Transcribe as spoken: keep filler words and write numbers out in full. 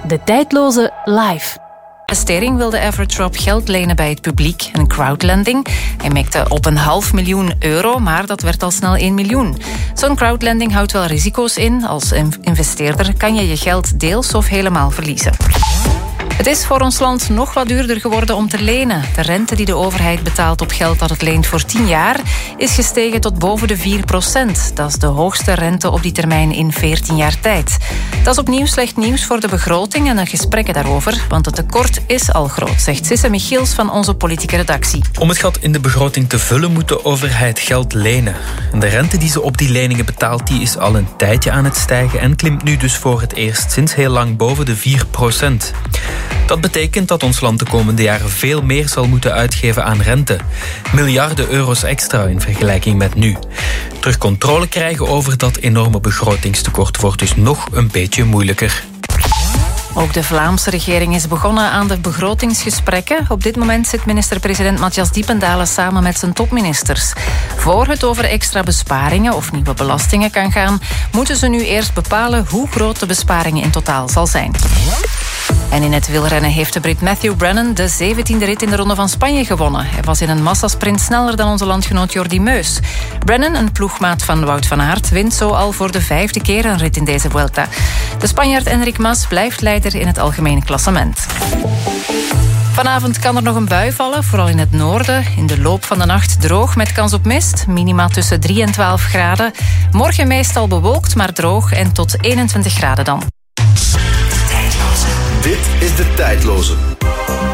De Tijdloze live. Stering wilde Everett Rob geld lenen bij het publiek, een crowdlending. Hij mikte op een half miljoen euro, maar dat werd al snel één miljoen. Zo'n crowdlending houdt wel risico's in. Als investeerder kan je je geld deels of helemaal verliezen. Het is voor ons land nog wat duurder geworden om te lenen. De rente die de overheid betaalt op geld dat het leent voor tien jaar... is gestegen tot boven de vier procent. Dat is de hoogste rente op die termijn in veertien jaar tijd. Dat is opnieuw slecht nieuws voor de begroting en de gesprekken daarover. Want het tekort is al groot, zegt Sisse Michiels van onze politieke redactie. Om het gat in de begroting te vullen moet de overheid geld lenen. En de rente die ze op die leningen betaalt, die is al een tijdje aan het stijgen... en klimt nu dus voor het eerst sinds heel lang boven de vier procent. Dat betekent dat ons land de komende jaren veel meer zal moeten uitgeven aan rente. Miljarden euro's extra in vergelijking met nu. Terug controle krijgen over dat enorme begrotingstekort wordt dus nog een beetje moeilijker. Ook de Vlaamse regering is begonnen aan de begrotingsgesprekken. Op dit moment zit minister-president Matthias Diependalen samen met zijn topministers. Voor het over extra besparingen of nieuwe belastingen kan gaan, moeten ze nu eerst bepalen hoe groot de besparingen in totaal zal zijn. En in het wielrennen heeft de Brit Matthew Brennan de zeventiende rit in de Ronde van Spanje gewonnen. Hij was in een massasprint sneller dan onze landgenoot Jordi Meus. Brennan, een ploegmaat van Wout van Aert, wint zo al voor de vijfde keer een rit in deze Vuelta. De Spanjaard Enric Mas blijft leider in het algemeen klassement. Vanavond kan er nog een bui vallen, vooral in het noorden. In de loop van de nacht droog met kans op mist. Minima tussen drie en twaalf graden. Morgen meestal bewolkt, maar droog en tot eenentwintig graden dan. Dit is De Tijdloze.